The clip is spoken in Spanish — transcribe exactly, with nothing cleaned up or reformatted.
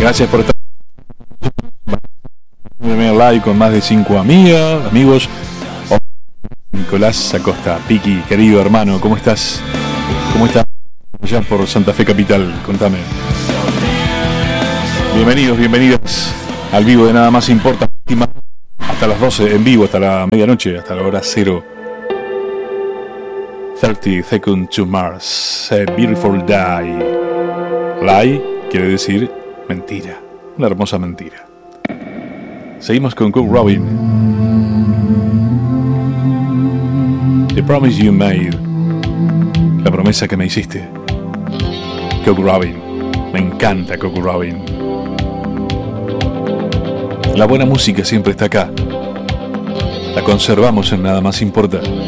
Gracias por estar live con más de cinco amigas, amigos. Nicolás Acosta, Piqui, querido hermano, ¿cómo estás? ¿Cómo estás allá por Santa Fe Capital? Contame. Bienvenidos, bienvenidas al vivo de Nada Más Importa. Hasta las doce, en vivo, hasta la medianoche, hasta la hora cero. thirty Seconds to Mars, a Beautiful Day. Lie quiere decir mentira, una hermosa mentira. Seguimos con Cook Robin. The Promise You Made, la promesa que me hiciste. Cook Robin, me encanta Cook Robin. La buena música siempre está acá. La conservamos en Nada Más Importa.